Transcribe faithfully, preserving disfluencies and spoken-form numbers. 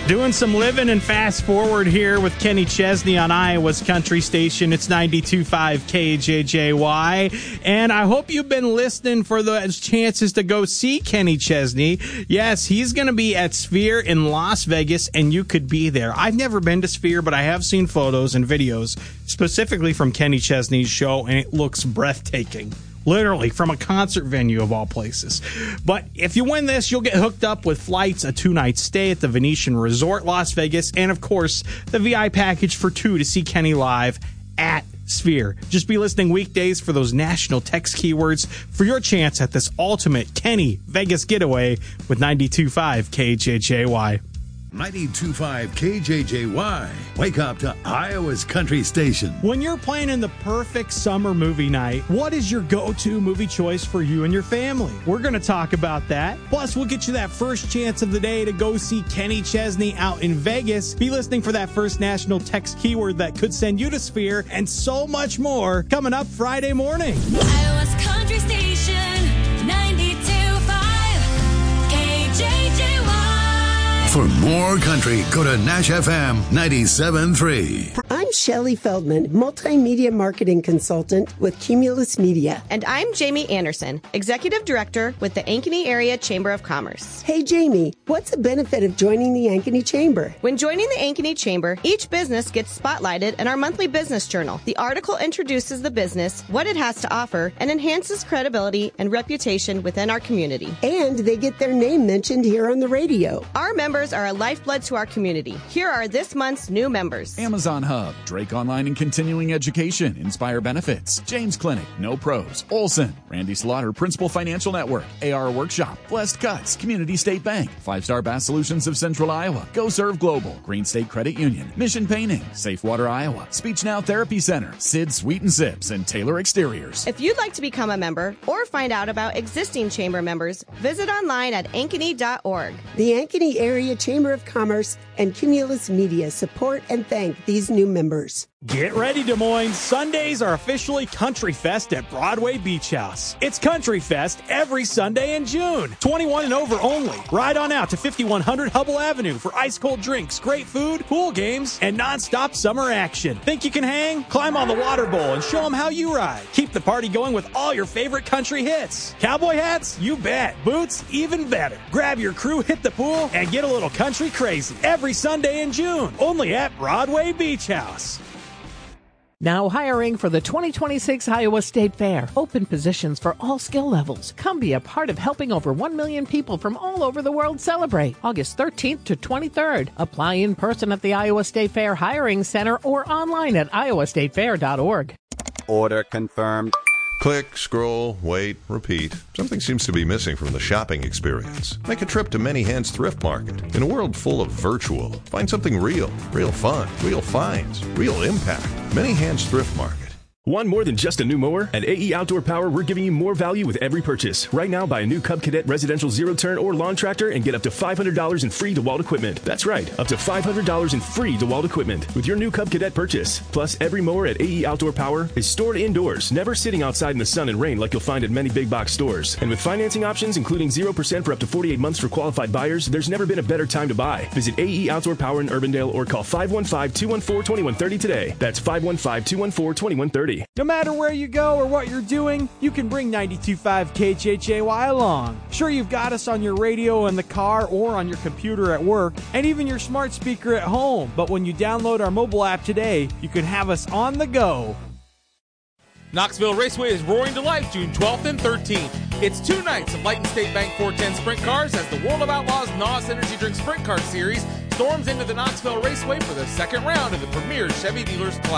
Doing some living and fast forward here with Kenny Chesney on Iowa's Country Station. It's ninety-two point five K J J Y. And I hope you've been listening for those chances to go see Kenny Chesney. Yes, he's going to be at Sphere in Las Vegas, and you could be there. I've never been to Sphere, but I have seen photos and videos specifically from Kenny Chesney's show, and it looks breathtaking. Literally, from a concert venue of all places. But if you win this, you'll get hooked up with flights, a two-night stay at the Venetian Resort Las Vegas, and, of course, the V I package for two to see Kenny live at Sphere. Just be listening weekdays for those national text keywords for your chance at this ultimate Kenny Vegas getaway with ninety-two point five K J J Y. ninety-two point five K J J Y. Wake up to Iowa's Country Station. When you're planning the perfect summer movie night, what is your go-to movie choice for you and your family? We're going to talk about that. Plus, we'll get you that first chance of the day to go see Kenny Chesney out in Vegas. Be listening for that first national text keyword that could send you to Sphere, and so much more coming up Friday morning. Iowa's Country Station, ninety-two point five K J J Y. For more country, go to Nash F M ninety-seven point three. I'm Shelley Feldman, multimedia marketing consultant with Cumulus Media. And I'm Jamie Anderson, executive director with the Ankeny Area Chamber of Commerce. Hey, Jamie, what's the benefit of joining the Ankeny Chamber? When joining the Ankeny Chamber, each business gets spotlighted in our monthly business journal. The article introduces the business, what it has to offer, and enhances credibility and reputation within our community. And they get their name mentioned here on the radio. Our members are a lifeblood to our community. Here are this month's new members. Amazon Hub, Drake Online and Continuing Education, Inspire Benefits, James Clinic, No Pros, Olson, Randy Slaughter, Principal Financial Network, A R Workshop, Blessed Cuts, Community State Bank, Five Star Bass Solutions of Central Iowa, Go Serve Global, Green State Credit Union, Mission Painting, Safe Water Iowa, Speech Now Therapy Center, Sid Sweet and Sips, and Taylor Exteriors. If you'd like to become a member or find out about existing chamber members, visit online at ankeny dot org. The Ankeny Area Chamber of Commerce and Cumulus Media support and thank these new members. Get ready, Des Moines. Sundays are officially Country Fest at Broadway Beach House. It's Country Fest every Sunday in June. twenty-one and over only. Ride on out to fifty-one hundred Hubble Avenue for ice-cold drinks, great food, pool games, and nonstop summer action. Think you can hang? Climb on the water bowl and show them how you ride. Keep the party going with all your favorite country hits. Cowboy hats? You bet. Boots? Even better. Grab your crew, hit the pool, and get a little country crazy. Every Sunday in June. Only at Broadway Beach House. Now hiring for the twenty twenty-six Iowa State Fair. Open positions for all skill levels. Come be a part of helping over one million people from all over the world celebrate. August thirteenth to twenty-third. Apply in person at the Iowa State Fair Hiring Center or online at iowa state fair dot org. Order confirmed. Click, scroll, wait, repeat. Something seems to be missing from the shopping experience. Make a trip to Many Hands Thrift Market. In a world full of virtual, find something real, real fun, real finds, real impact. Many Hands Thrift Market. Want more than just a new mower? At A E Outdoor Power, we're giving you more value with every purchase. Right now, buy a new Cub Cadet residential zero-turn or lawn tractor and get up to five hundred dollars in free DeWalt equipment. That's right, up to five hundred dollars in free DeWalt equipment with your new Cub Cadet purchase. Plus, every mower at A E Outdoor Power is stored indoors, never sitting outside in the sun and rain like you'll find at many big box stores. And with financing options, including zero percent for up to forty-eight months for qualified buyers, there's never been a better time to buy. Visit A E Outdoor Power in Urbandale or call five one five, two one four, two one three zero today. That's five one five, two one four, two one three zero. No matter where you go or what you're doing, you can bring ninety-two point five K J J Y along. Sure, you've got us on your radio in the car or on your computer at work, and even your smart speaker at home. But when you download our mobile app today, you can have us on the go. Knoxville Raceway is roaring to life June twelfth and thirteenth. It's two nights of Light and State Bank four ten Sprint Cars as the World of Outlaws N O S Energy Drink Sprint Car Series storms into the Knoxville Raceway for the second round of the Premier Chevy Dealers Classic.